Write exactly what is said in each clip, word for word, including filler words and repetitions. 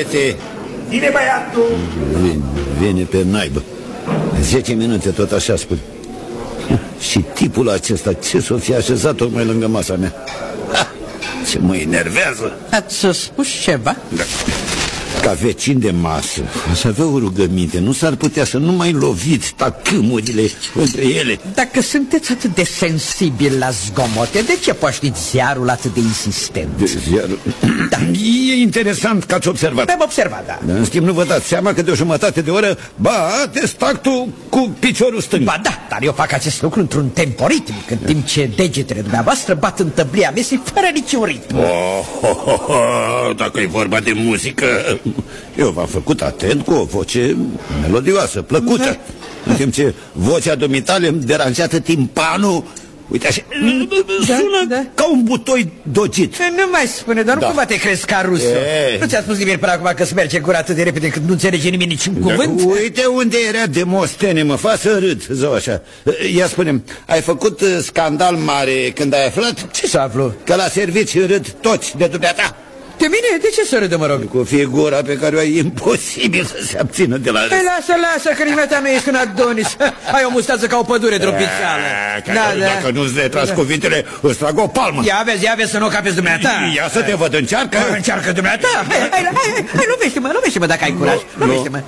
băiete! Vine băiatul! Vine, vine pe naibă. Zece minute tot așa spun. Și tipul acesta, ce s-o fi așezat tocmai lângă masa mea? Ha, ce mă enervează! Ați spus ceva? Da. Ca vecin de masă, aș avea o rugăminte. Nu s-ar putea să nu mai loviți tacâmurile între ele? Dacă sunteți atât de sensibil la zgomote, de ce poștiți ziarul atât de insistent? De ziarul? Da. E interesant că ați observat. Am observat, da. În schimb, nu vă dați seama că de o jumătate de oră bateți tactul cu piciorul stâng. Ba da, dar eu fac acest lucru într-un tempo ritmic, în timp ce degetele dumneavoastră bat în tăblia mesei fără niciun ritm. Oh, oh, oh, oh, dacă e vorba de muzică, eu v-am făcut atent cu o voce melodioasă, plăcută, da. În timp ce vocea dumitale îmi deranjează timpanul. Uite așa, da, sună da. ca un butoi dogit. Nu mai spune, doar da. Cum te crezi ca rusă? Nu ți-a spus nimeni până acum că se merge gura atât de repede încât nu înțelege nimeni niciun cuvânt? Uite unde era Demostene, mă fac să râd, zău așa. Ia spune, ai făcut scandal mare când ai aflat? Ce să aflu? Că la servici râd toți de dumneata. De mine? De ce să râdă, mă rog? Cu figura pe care o ai, imposibil să se abțină de la râs. Păi lasă, lasă, că nimeni nu ești un Adonis. Ai o mustață ca o pădure dropițeală. Da, dacă nu-ți retras cuvintele, îți trag o palmă. Ia vezi, ia vezi să nu capeți dumneata. Ia să te văd, încearcă. Încearcă dumneata. Hai, hai, hai, hai, lovește-mă, lovește-mă dacă ai curaj. Lovește-mă.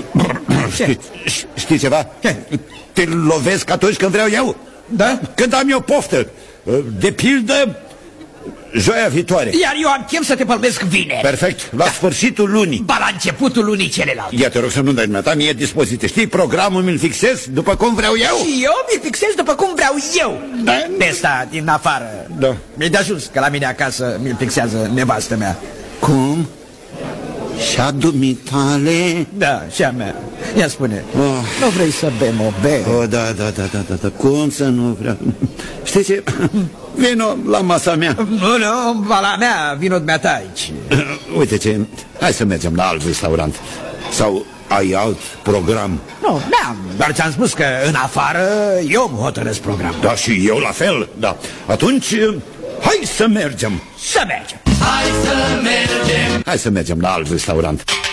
Știi ceva? Te lovesc atunci când vreau eu. Da? Când am eu poftă. De pildă, joia viitoare. Iar eu am chem să te pălmesc vineri. Perfect, la da. Sfârșitul lunii. Ba la începutul lunii celelalte. Ia te rog să nu dai dumneata, mie dispoziție. Știi, programul mi-l fixez după cum vreau eu. Și eu mi-l fixez după cum vreau eu. Da? De asta, din afară. Da. Mi-e de ajuns că la mine acasă mi-l fixează nevastă mea. Cum? Și-a dumitale? Da, și-a mea. Ia spune, oh. Nu vrei să bem o bere? Oh, da, da, da, da, da, da. Cum să nu vreau? Știi ce? Vino la masa mea. Nu, nu, la mea, vino dumneata aici. Uite ce, hai să mergem la alt restaurant. Sau ai alt program? Nu, n-am, dar ți-am spus că în afară eu îmi hotărăsc programul. Da, și eu la fel, da. Atunci, hai să mergem. Să mergem. Hai să mergem. Hai să mergem la alt restaurant.